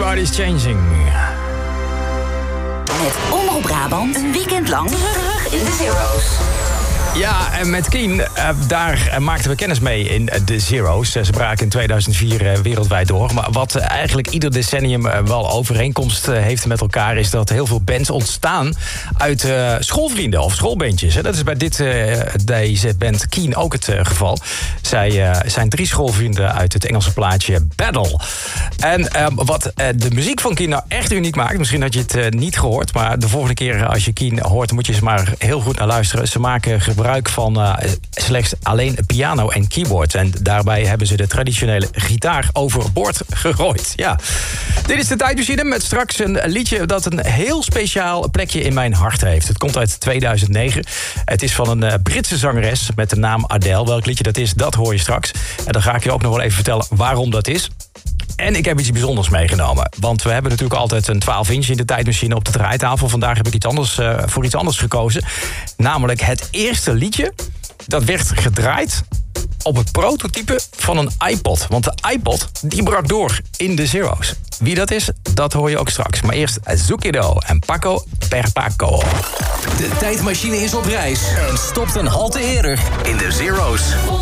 Everybody's Changing. Met Omroep Brabant, een weekend lang terug in de Zero's. Ja, en met Keen, daar maakten we kennis mee in de Zero's. Ze braken in 2004 wereldwijd door. Maar wat eigenlijk ieder decennium wel overeenkomst heeft met elkaar... is dat heel veel bands ontstaan uit schoolvrienden of schoolbandjes. Dat is bij deze band Keen ook het geval. Zij zijn 3 schoolvrienden uit het Engelse plaatje Battle. En wat de muziek van Keen nou echt uniek maakt... misschien had je het niet gehoord... maar de volgende keer als je Keen hoort... moet je eens maar heel goed naar luisteren. Ze maken gebruik van slechts alleen piano en keyboard. En daarbij hebben ze de traditionele gitaar overboord gegooid. Ja. Dit is de Tijdmachine met straks een liedje dat een heel speciaal plekje in mijn hart heeft. Het komt uit 2009. Het is van een Britse zangeres met de naam Adele. Welk liedje dat is, dat hoor je straks. En dan ga ik je ook nog wel even vertellen waarom dat is. En ik heb iets bijzonders meegenomen. Want we hebben natuurlijk altijd een 12-inch in de Tijdmachine op de draaitafel. Vandaag heb ik voor iets anders gekozen. Namelijk het eerste liedje dat werd gedraaid op het prototype van een iPod. Want de iPod, die brak door in de Zero's. Wie dat is, dat hoor je ook straks. Maar eerst Zucchero en Paco per Paco. De Tijdmachine is op reis en stopt een halte eerder in de Zero's.